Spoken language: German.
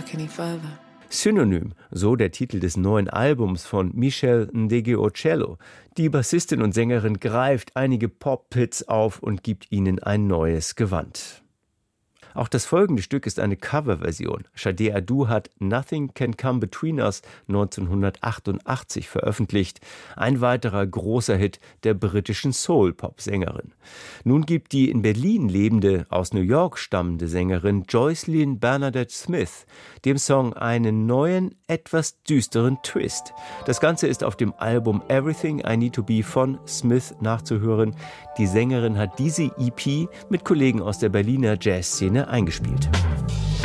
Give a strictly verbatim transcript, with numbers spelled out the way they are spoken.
Synonym, so der Titel des neuen Albums von Michelle Ndegeocello. Die Bassistin und Sängerin greift einige Pop-Hits auf und gibt ihnen ein neues Gewand. Auch das folgende Stück ist eine Coverversion. Sade Adu hat Nothing Can Come Between Us neunzehnhundertachtundachtzig veröffentlicht. Ein weiterer großer Hit der britischen Soul-Pop-Sängerin. Nun gibt die in Berlin lebende, aus New York stammende Sängerin Joycelyn Bernadette Smith dem Song einen neuen, etwas düsteren Twist. Das Ganze ist auf dem Album Everything I Need to Be von Smith nachzuhören. Die Sängerin hat diese E P mit Kollegen aus der Berliner Jazzszene eingespielt.